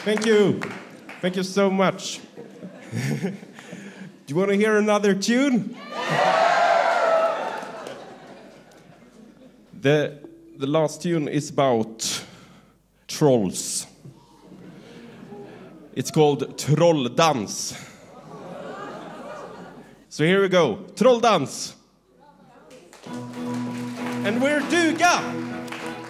Thank you. Thank you so much. Do you want to hear another tune? The last tune is about trolls. It's called Trolldans. So here we go. Trolldans. And we're Duga!